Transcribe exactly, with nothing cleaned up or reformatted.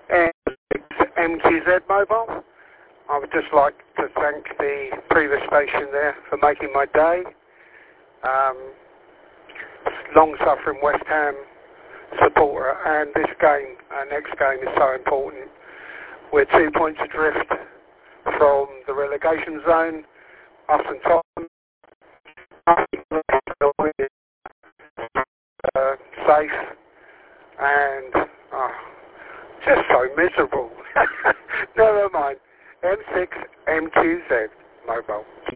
And M Q Z Mobile. I would just like to thank the previous station there for making my day. Um, long-suffering West Ham supporter, and this game, our next game, is so important. We're two points adrift from the relegation zone. Us and Tottenham uh, safe, and oh, just so miserable. Never mind. M six M Q Z Mobile.